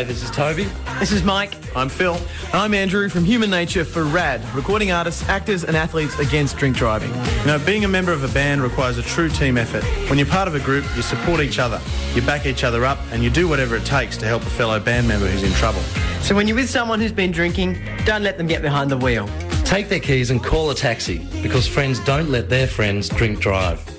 G'day, this is Toby. This is Mike. I'm Phil. And I'm Andrew from Human Nature for RAD, recording artists, actors and athletes against drink driving. You know, being a member of a band requires a true team effort. When you're part of a group, you support each other, you back each other up, and you do whatever it takes to help a fellow band member who's in trouble. So when you're with someone who's been drinking, don't let them get behind the wheel. Take their keys and call a taxi, because friends don't let their friends drink drive.